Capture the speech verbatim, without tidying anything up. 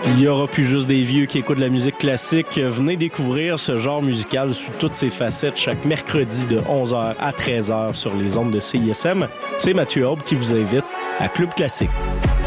Il y aura plus juste des vieux qui écoutent de la musique classique. Venez découvrir ce genre musical sous toutes ses facettes chaque mercredi de onze heures à treize heures sur les ondes de C I S M. C'est Mathieu Aube qui vous invite à Club Classique.